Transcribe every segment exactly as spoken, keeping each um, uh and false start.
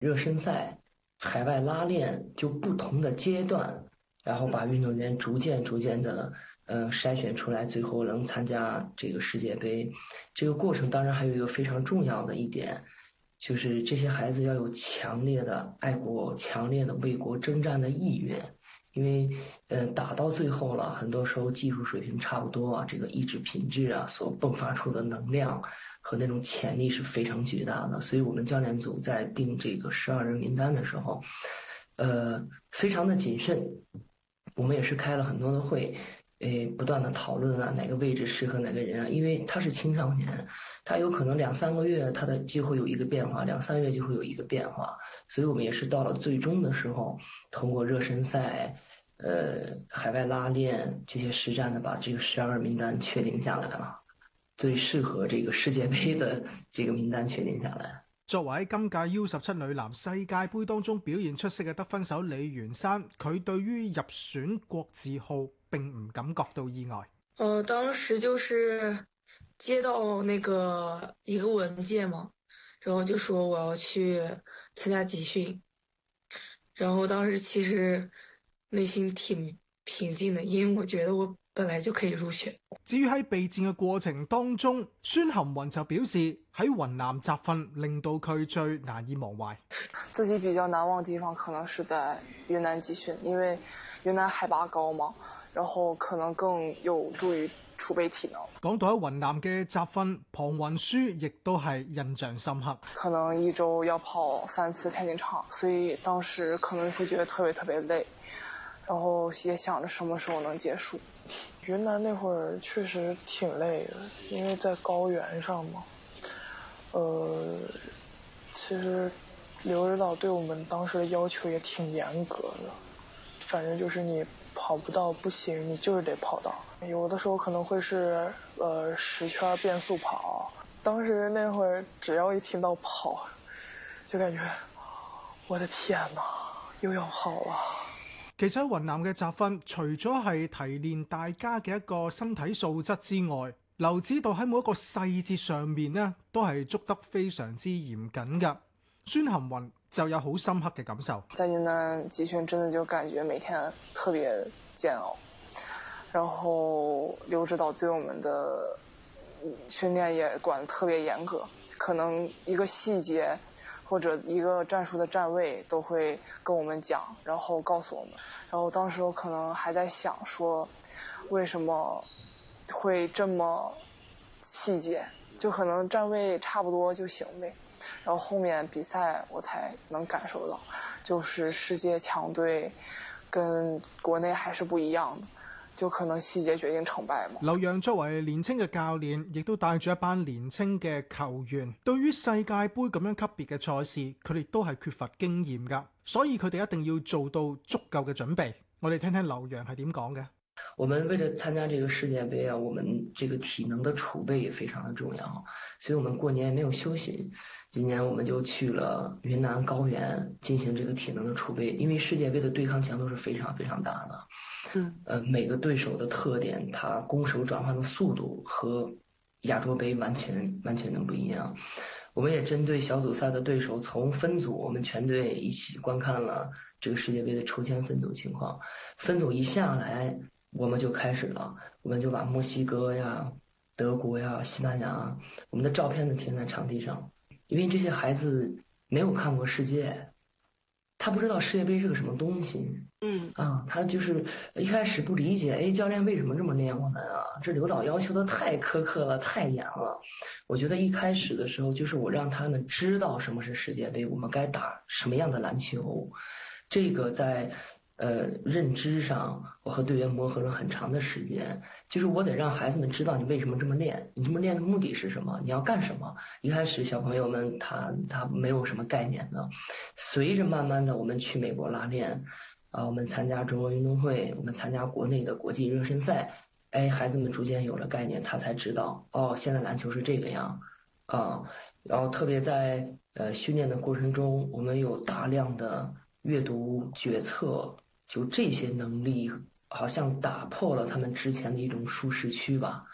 热身赛、海外拉练，就不同的阶段，然后把运动员逐渐逐渐的呃筛选出来，最后能参加这个世界杯。这个过程当然还有一个非常重要的一点，就是这些孩子要有强烈的爱国、强烈的为国征战的意愿。因为呃打到最后了，很多时候技术水平差不多啊，这个意志品质啊所迸发出的能量和那种潜力是非常巨大的。所以我们教练组在定这个十二人名单的时候，呃非常的谨慎。我们也是开了很多的会，诶，不断的讨论啊，哪个位置适合哪个人啊，因为他是青少年，他有可能两三个月他的就会有一个变化，两三月就会有一个变化，所以我们也是到了最终的时候，通过热身赛、呃海外拉练这些实战的，把这个十二名单确定下来了，最适合這個世界盃的這個名單確定下來。 作為喺今屆 U 十七女籃世界盃當中表現出色嘅得分手李元珊，佢對於入選國字號並唔感覺到意外。 呃，當時就是接到那個一個文件嘛，然後就說我要去參加集訓，然後當時其實內心挺平靜的，因為我覺得我本來就可以入選。 至於喺備戰嘅過程當中，孫含雲就表示喺雲南集訓令到佢最難以忘懷。 自己比較難忘的地方可能是在雲南集訓，因為雲南海拔高嘛，然後可能更有助於儲備體能。 講到喺雲南嘅集訓，龐雲舒亦都係印象深刻。 可能一周要跑三次田徑場，所以當時可能會覺得特別特別累，然後也想着什麼時候能結束。雲南那會兒確實挺累的，因為在高原上嘛。呃，其實劉指導對我們當時的要求也挺嚴格的，反正就是你跑不到不行，你就是得跑到。有的時候可能會是呃十圈變速跑，當時那會兒只要一聽到跑，就感覺我的天哪，又要跑了。 其實喺雲南嘅集訓，除咗係提煉大家嘅一個身體素質之外，劉指導喺每一個細節上面呢，都係捉得非常之嚴謹㗎。孫含雲就有好深刻嘅感受。 在雲南集訓真的就感覺每天特別煎熬，然後劉指導對我們的訓練也管得特別嚴格，可能一個細節或者一個戰術的站位都會跟我們講，然後告訴我們。然後當時我可能還在想說，為什麼會這麼細節，就可能站位差不多就行唄。然後後面比賽我才能感受到，就是世界強隊跟國內還是不一樣的，就可能細節決定成敗嘛。 劉洋作為年輕嘅教練，亦都帶住一班年輕嘅球員，對於世界盃咁樣級別嘅賽事，佢哋都係缺乏經驗㗎，所以佢哋一定要做到足夠嘅準備。我哋聽聽劉洋係點講嘅。 我們為了參加這個世界盃啊，我們這個體能的儲備也非常的重要，所以我們過年沒有休息。今年我們就去了雲南高原進行這個體能的儲備，因為世界盃的對抗強度是非常非常大的。嗯，呃，每個對手的特點，它攻守轉換的速度和亞洲盃完全完全的不一樣。我們也針對小組賽的對手，從分組我們全隊一起觀看了這個世界盃的抽籤分組情況。分組一下來，我們就開始了，我們就把墨西哥呀、德國呀、西班牙，我們的照片都貼在場地上。因為這些孩子沒有看過世界，他不知道世界盃是個什麼東西。嗯啊，他就是一開始不理解，哎，教練為什麼這麼練我們啊？這劉導要求的太苛刻了，太嚴了。我覺得一開始的時候，就是我讓他們知道什麼是世界盃，我們該打什麼樣的籃球。這個在呃認知上，我和隊員磨合了很長的時間。就是我得讓孩子們知道你為什麼這麼練，你這麼練的目的是什麼，你要幹什麼。一開始小朋友們他他沒有什麼概念的，隨着慢慢的我們去美國拉練啊，我們參加中國運動會，我們參加國內的國際熱身賽，哎，孩子們逐漸有了概念，他才知道哦，現在籃球是這個樣啊。然後特別在呃訓練的過程中，我們有大量的閱讀決策，就這些能力好像打破了他們之前的一種舒適區吧。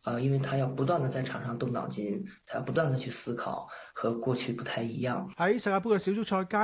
呃，因为他要不斷的在場上動腦筋，他要不斷的去思考，和過去不太一樣。 喺世界盃嘅小組賽階